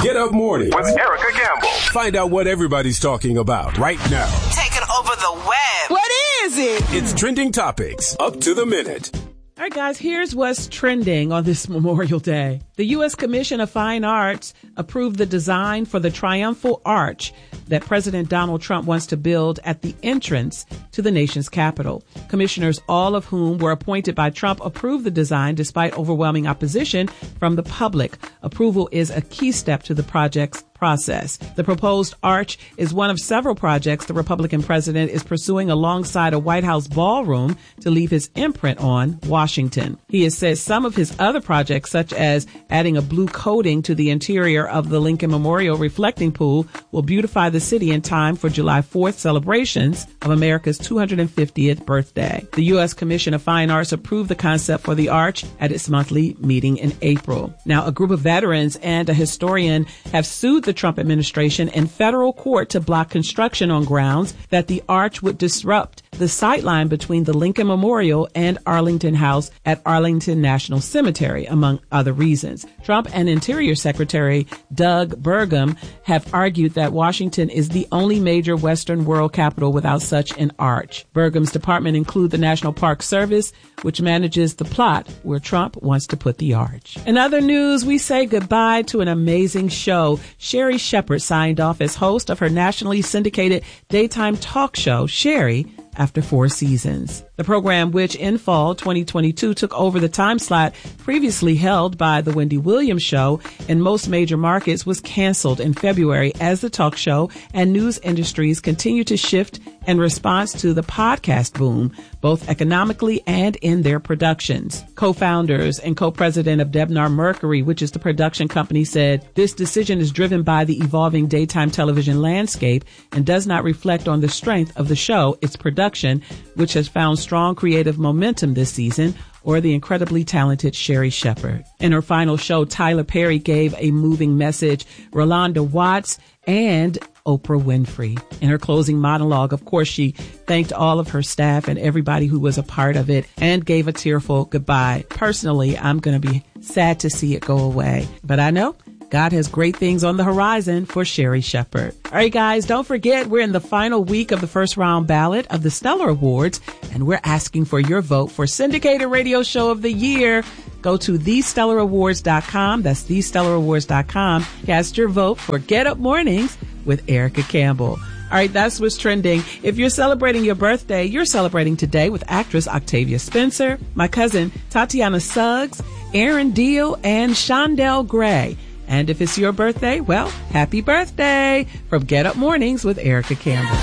Get Up Mornings with Erica Campbell. Find out what everybody's talking about right now. Taking over the web. What is it? It's Trending Topics, up to the minute. All right, guys, here's what's trending on this Memorial Day. The U.S. Commission of Fine Arts approved the design for the triumphal arch that President Donald Trump wants to build at the entrance to the nation's capital. Commissioners, all of whom were appointed by Trump, approved the design despite overwhelming opposition from the public. Approval is a key step to the project's process. The proposed arch is one of several projects the Republican president is pursuing alongside a White House ballroom to leave his imprint on Washington. He has said some of his other projects, such as adding a blue coating to the interior of the Lincoln Memorial reflecting pool, will beautify the city in time for July 4th celebrations of America's 250th birthday. The U.S. Commission of Fine Arts approved the concept for the arch at its monthly meeting in April. Now, a group of veterans and a historian have sued the Trump administration in federal court to block construction on grounds that the arch would disrupt the sightline between the Lincoln Memorial and Arlington House at Arlington National Cemetery, among other reasons. Trump and Interior Secretary Doug Burgum have argued that Washington is the only major Western world capital without such an arch. Burgum's department includes the National Park Service, which manages the plot where Trump wants to put the arch. In other news, we say goodbye to an amazing show. Sherri Shepherd signed off as host of her nationally syndicated daytime talk show, Sherri, after 4 seasons. The program, which in fall 2022 took over the time slot previously held by The Wendy Williams Show in most major markets, was canceled in February as the talk show and news industries continue to shift in response to the podcast boom, both economically and in their productions. Co-founders and co-president of Debnar Mercury, which is the production company, said this decision is driven by the evolving daytime television landscape and does not reflect on the strength of the show, its production, which has found strong creative momentum this season, or the incredibly talented Sherri Shepherd. In her final show, Tyler Perry gave a moving message, Rolanda Watts, and Oprah Winfrey. In her closing monologue, of course, she thanked all of her staff and everybody who was a part of it and gave a tearful goodbye. Personally, I'm going to be sad to see it go away, but I know God has great things on the horizon for Sherri Shepherd. All right, guys, don't forget we're in the final week of the first round ballot of the Stellar Awards, and we're asking for your vote for Syndicated Radio Show of the Year. Go to thestellarawards.com. That's thestellarawards.com. Cast your vote for Get Up Mornings with Erica Campbell. All right, that's what's trending. If you're celebrating your birthday, you're celebrating today with actress Octavia Spencer, my cousin Tatiana Suggs, Aaron Deal, and Shondell Gray. And if it's your birthday, well, happy birthday from Get Up Mornings with Erica Campbell.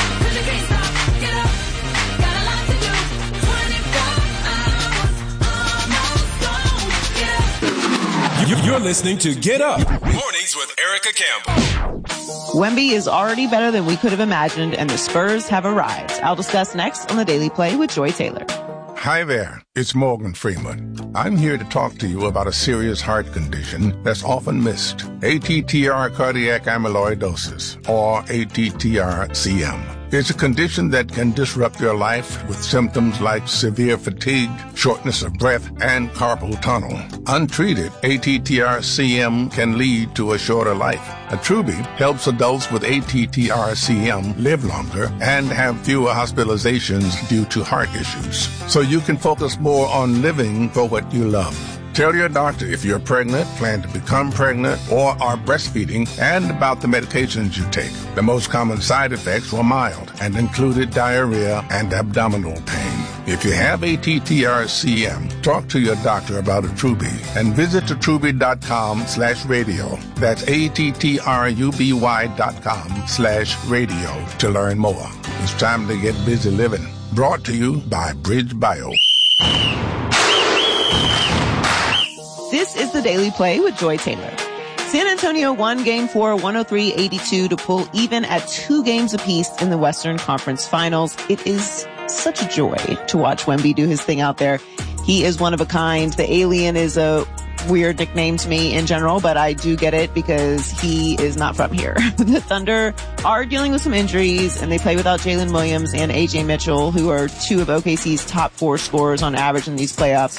You're listening to Get Up Mornings with Erica Campbell. Wemby is already better than we could have imagined, and the Spurs have arrived. I'll discuss next on the Daily Play with Joy Taylor. Hi there, it's Morgan Freeman. I'm here to talk to you about a serious heart condition that's often missed. ATTR cardiac amyloidosis, or ATTR-CM. It's a condition that can disrupt your life with symptoms like severe fatigue, shortness of breath, and carpal tunnel. Untreated, ATTR-CM can lead to a shorter life. Attruby helps adults with ATTR-CM live longer and have fewer hospitalizations due to heart issues. So you can focus more on living for what you love. Tell your doctor if you're pregnant, plan to become pregnant, or are breastfeeding, and about the medications you take. The most common side effects were mild and included diarrhea and abdominal pain. If you have ATTR-CM, talk to your doctor about Attruby and visit attruby.com/radio. That's ATTRUBY.com/radio to learn more. It's time to get busy living. Brought to you by Bridge Bio. This is the Daily Play with Joy Taylor. San Antonio won Game 4, 103-82 to pull even at 2 games apiece in the Western Conference Finals. It is such a joy to watch Wemby do his thing out there. He is one of a kind. The alien is a weird nickname to me in general, but I do get it because he is not from here. The Thunder are dealing with some injuries, and they play without Jalen Williams and AJ Mitchell, who are 2 of OKC's top 4 scorers on average in these playoffs.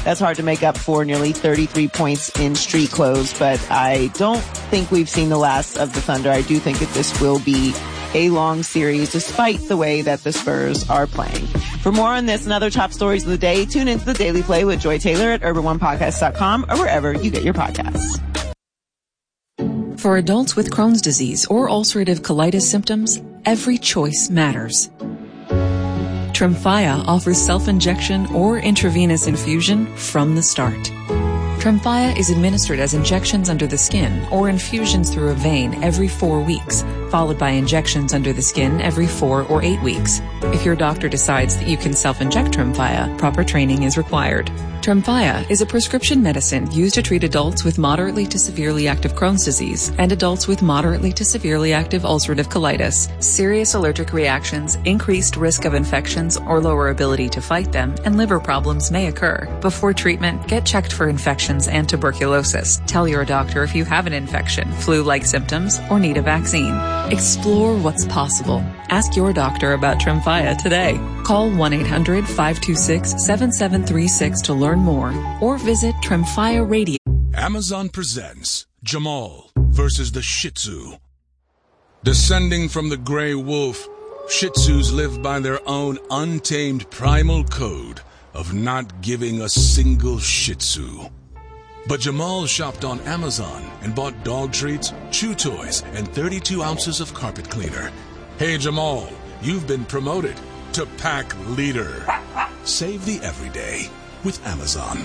That's hard to make up for nearly 33 points in street clothes, but I don't think we've seen the last of the Thunder. I do think that this will be a long series, despite the way that the Spurs are playing. For more on this and other top stories of the day, tune into the Daily Play with Joy Taylor at urban1podcast.com or wherever you get your podcasts. For adults with Crohn's disease or ulcerative colitis symptoms, every choice matters. Tremfya offers self-injection or intravenous infusion from the start. Tremfya is administered as injections under the skin or infusions through a vein every 4 weeks, followed by injections under the skin every 4 or 8 weeks. If your doctor decides that you can self-inject Tremfya, proper training is required. Tremfya is a prescription medicine used to treat adults with moderately to severely active Crohn's disease and adults with moderately to severely active ulcerative colitis. Serious allergic reactions, increased risk of infections or lower ability to fight them, and liver problems may occur. Before treatment, get checked for infections and tuberculosis. Tell your doctor if you have an infection, flu-like symptoms, or need a vaccine. Explore what's possible. Ask your doctor about Tremfya today. Call 1-800-526-7736 to learn more or visit Tremfya Radio. Amazon presents Jamal versus the Shih Tzu. Descending from the gray wolf, Shih Tzus live by their own untamed primal code of not giving a single Shih Tzu. But Jamal shopped on Amazon and bought dog treats, chew toys, and 32 ounces of carpet cleaner. Hey Jamal, you've been promoted to pack leader. Save the everyday with Amazon.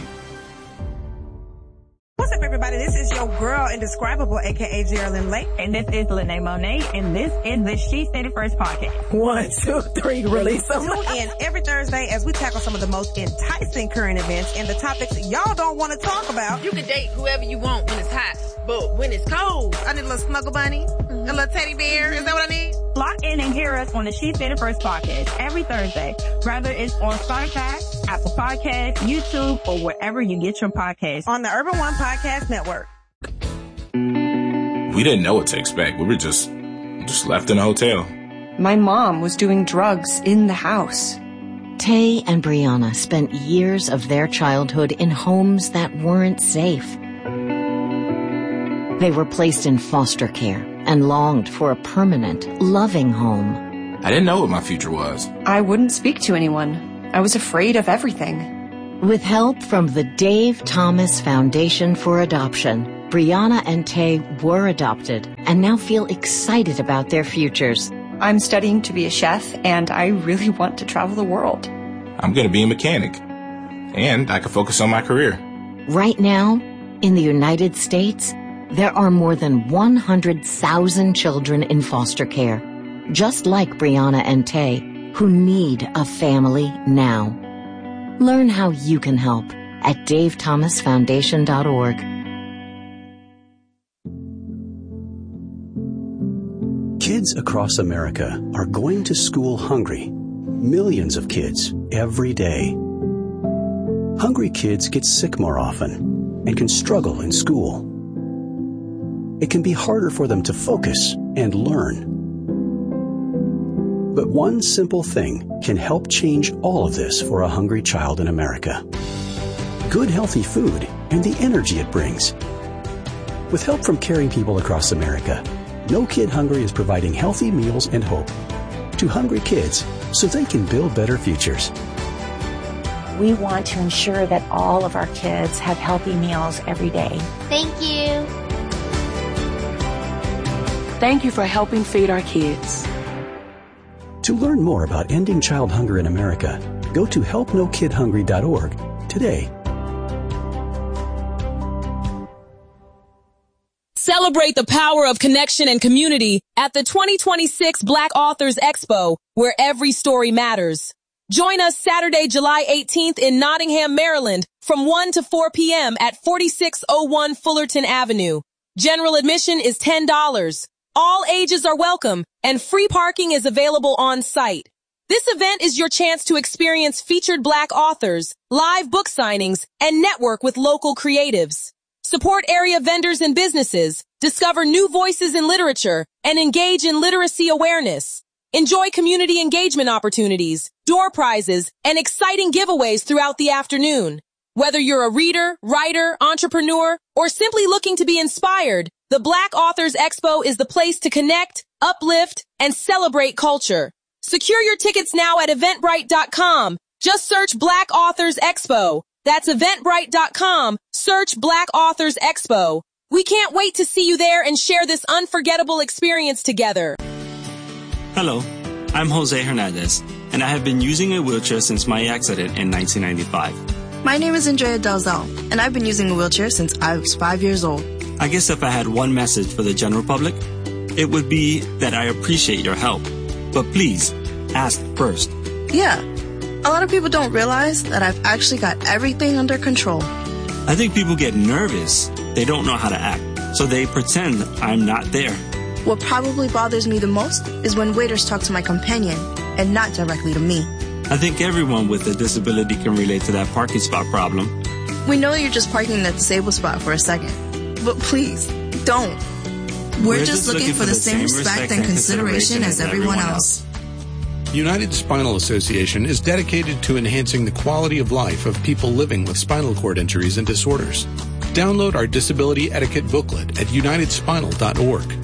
What's up, everybody? This is your girl, Indescribable, a.k.a. Geraldine Lake. And this is Lene Monet, and this is the She Said It First podcast. 1, 2, 3, release them. Tune in every Thursday as we tackle some of the most enticing current events and the topics y'all don't want to talk about. You can date whoever you want when it's hot, but when it's cold, I need a little snuggle bunny, a little teddy bear. Is that what I need? Lock in and hear us on the She Said It First podcast every Thursday, whether it's on Spotify, Apple Podcasts, YouTube, or wherever you get your podcasts. On the Urban One Podcast Network. We didn't know what to expect. We were just left in a hotel. My mom was doing drugs in the house. Tay and Brianna spent years of their childhood in homes that weren't safe. They were placed in foster care and longed for a permanent, loving home. I didn't know what my future was. I wouldn't speak to anyone. I was afraid of everything. With help from the Dave Thomas Foundation for Adoption, Brianna and Tay were adopted and now feel excited about their futures. I'm studying to be a chef, and I really want to travel the world. I'm going to be a mechanic, and I can focus on my career. Right now, in the United States, there are more than 100,000 children in foster care, just like Brianna and Tay, who need a family now. Learn how you can help at davethomasfoundation.org. Kids across America are going to school hungry. Millions of kids every day. Hungry kids get sick more often and can struggle in school. It can be harder for them to focus and learn. But one simple thing can help change all of this for a hungry child in America. Good, healthy food and the energy it brings. With help from caring people across America, No Kid Hungry is providing healthy meals and hope to hungry kids so they can build better futures. We want to ensure that all of our kids have healthy meals every day. Thank you. Thank you for helping feed our kids. To learn more about ending child hunger in America, go to helpnokidhungry.org today. Celebrate the power of connection and community at the 2026 Black Authors Expo, where every story matters. Join us Saturday, July 18th in Nottingham, Maryland, from 1 to 4 p.m. at 4601 Fullerton Avenue. General admission is $10. All ages are welcome, and free parking is available on site. This event is your chance to experience featured Black authors, live book signings, and network with local creatives. Support area vendors and businesses, discover new voices in literature, and engage in literacy awareness. Enjoy community engagement opportunities, door prizes, and exciting giveaways throughout the afternoon. Whether you're a reader, writer, entrepreneur, or simply looking to be inspired, the Black Authors Expo is the place to connect, uplift, and celebrate culture. Secure your tickets now at Eventbrite.com. Just search Black Authors Expo. That's Eventbrite.com. Search Black Authors Expo. We can't wait to see you there and share this unforgettable experience together. Hello, I'm Jose Hernandez, and I have been using a wheelchair since my accident in 1995. My name is Andrea Dalzell, and I've been using a wheelchair since I was 5 years old. I guess if I had one message for the general public, it would be that I appreciate your help. But please, ask first. Yeah, a lot of people don't realize that I've actually got everything under control. I think people get nervous. They don't know how to act, so they pretend I'm not there. What probably bothers me the most is when waiters talk to my companion and not directly to me. I think everyone with a disability can relate to that parking spot problem. We know you're just parking in that disabled spot for a second, but please, don't. We're just looking for the same respect and consideration as everyone else. United Spinal Association is dedicated to enhancing the quality of life of people living with spinal cord injuries and disorders. Download our disability etiquette booklet at unitedspinal.org.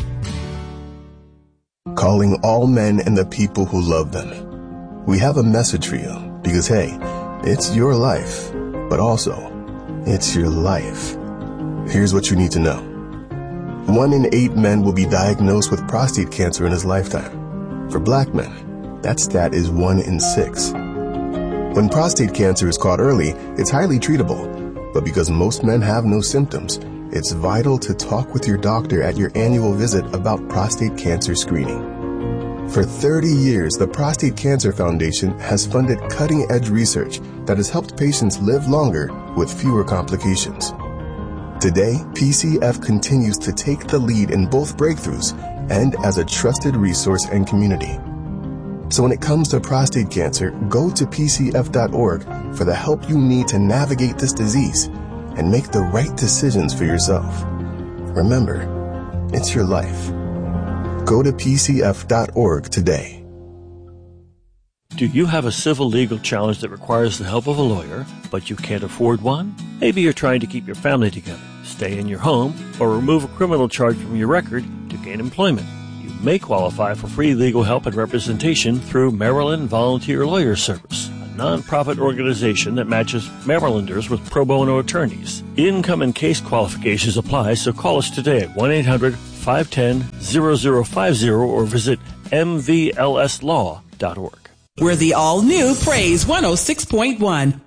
Calling all men and the people who love them. We have a message for you because, hey, it's your life, but also it's your life. Here's what you need to know. 1 in 8 men will be diagnosed with prostate cancer in his lifetime. For black men, that stat is 1 in 6. When prostate cancer is caught early, it's highly treatable. But because most men have no symptoms, it's vital to talk with your doctor at your annual visit about prostate cancer screening. For 30 years, the Prostate Cancer Foundation has funded cutting-edge research that has helped patients live longer with fewer complications. Today, PCF continues to take the lead in both breakthroughs and as a trusted resource and community. So when it comes to prostate cancer, go to PCF.org for the help you need to navigate this disease and make the right decisions for yourself. Remember, it's your life. Go to PCF.org today. Do you have a civil legal challenge that requires the help of a lawyer, but you can't afford one? Maybe you're trying to keep your family together, stay in your home, or remove a criminal charge from your record to gain employment. You may qualify for free legal help and representation through Maryland Volunteer Lawyer Service, a nonprofit organization that matches Marylanders with pro bono attorneys. Income and case qualifications apply, so call us today at 1-800-510-0050 or visit mvlslaw.org. We're the all-new Praise 106.1.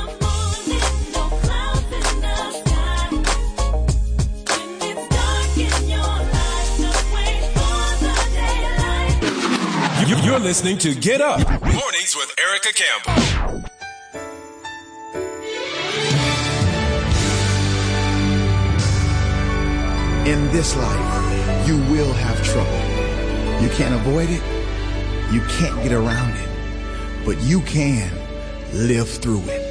You're listening to Get Up Mornings with Erica Campbell. In this life, you will have trouble. You can't avoid it. You can't get around it. But you can live through it.